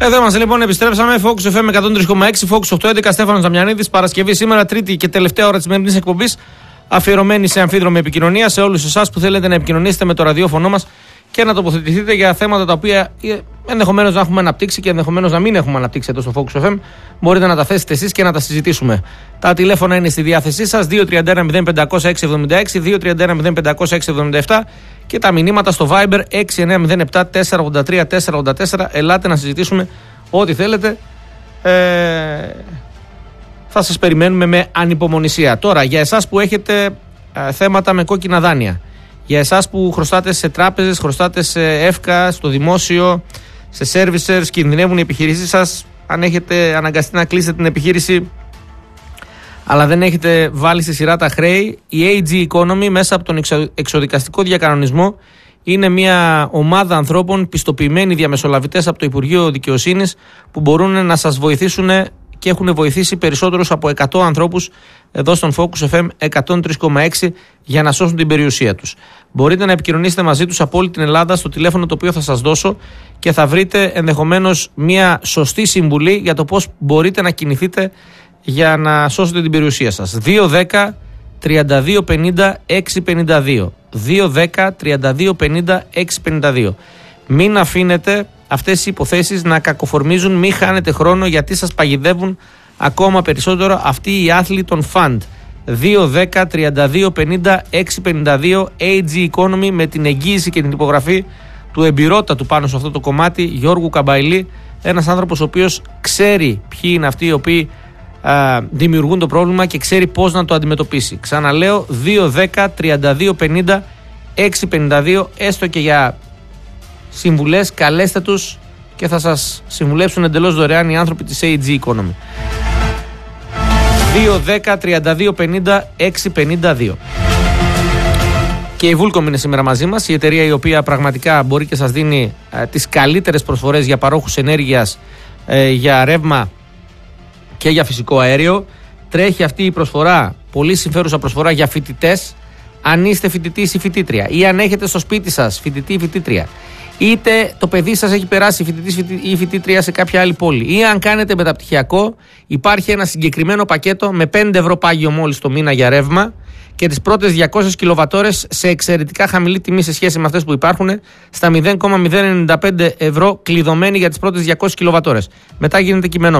Εδώ είμαστε λοιπόν, επιστρέψαμε. Focus FM 103,6, Focus 811, Στέφανος Δαμιανίδης. Παρασκευή σήμερα, τρίτη και τελευταία ώρα της σημερινής εκπομπής, αφιερωμένη σε αμφίδρομη επικοινωνία. Σε όλους εσάς που θέλετε να επικοινωνήσετε με το ραδιόφωνο μας και να τοποθετηθείτε για θέματα τα οποία ενδεχομένως να έχουμε αναπτύξει και ενδεχομένως να μην έχουμε αναπτύξει εδώ στο Focus FM. Μπορείτε να τα θέσετε εσείς και να τα συζητήσουμε. Τα τηλέφωνα είναι στη διάθεσή σας, 231-0500-676, 231-0500-677 και τα μηνύματα στο Viber 6907-483-484. Ελάτε να συζητήσουμε ό,τι θέλετε. Θα σας περιμένουμε με ανυπομονησία. Τώρα, για εσάς που έχετε θέματα με κόκκινα δάνεια, για εσάς που χρωστάτε σε τράπεζες, χρωστάτε σε ΕΦΚΑ, στο δημόσιο, σε servicers, κινδυνεύουν οι επιχειρήσεις σας. Αν έχετε αναγκαστεί να κλείσετε την επιχείρηση αλλά δεν έχετε βάλει στη σειρά τα χρέη, η AG Economy μέσα από τον εξοδικαστικό διακανονισμό είναι μια ομάδα ανθρώπων, πιστοποιημένοι διαμεσολαβητές από το Υπουργείο Δικαιοσύνης, που μπορούν να σας βοηθήσουν και έχουν βοηθήσει περισσότερους από 100 ανθρώπους εδώ στον Focus FM 103,6 για να σώσουν την περιουσία τους. Μπορείτε να επικοινωνήσετε μαζί τους από όλη την Ελλάδα στο τηλέφωνο το οποίο θα σας δώσω και θα βρείτε ενδεχομένως μια σωστή συμβουλή για το πώς μπορείτε να κινηθείτε για να σώσετε την περιουσία σας. 210 32 50 652. 210 32 50 652. Μην αφήνετε αυτές οι υποθέσεις να κακοφορμίζουν, μην χάνετε χρόνο, γιατί σας παγιδεύουν ακόμα περισσότερο αυτοί οι άθλοι των fund. 210 32 50 652, AG Economy, με την εγγύηση και την υπογραφή του εμπειρότατου πάνω σε αυτό το κομμάτι Γιώργου Καμπαϊλή, ένας άνθρωπος ο οποίος ξέρει ποιοι είναι αυτοί οι οποίοι δημιουργούν το πρόβλημα και ξέρει πώς να το αντιμετωπίσει. Ξαναλέω, 210 32 50 652, έστω και για συμβουλές, καλέστε τους και θα σας συμβουλέψουν εντελώς δωρεάν οι άνθρωποι της AG Economy. 210 32 50 652. Και η Vulcom είναι σήμερα μαζί μας, η εταιρεία η οποία πραγματικά μπορεί και σας δίνει τις καλύτερες προσφορές για παρόχους ενέργειας, για ρεύμα και για φυσικό αέριο. Τρέχει αυτή η προσφορά, πολύ συμφέρουσα προσφορά για φοιτητές, αν είστε φοιτητής ή φοιτήτρια, ή αν έχετε στο σπίτι σας φοιτητή ή φοιτήτρια, είτε το παιδί σας έχει περάσει φοιτητής ή φοιτήτρια σε κάποια άλλη πόλη, ή αν κάνετε μεταπτυχιακό, υπάρχει ένα συγκεκριμένο πακέτο με 5 ευρώ πάγιο μόλις το μήνα για ρεύμα και τις πρώτες 200 κιλοβατόρες σε εξαιρετικά χαμηλή τιμή σε σχέση με αυτές που υπάρχουν, στα 0,095 ευρώ κλειδωμένη για τις πρώτες 200 κιλοβατόρες. Μετά γίνεται κειμενό.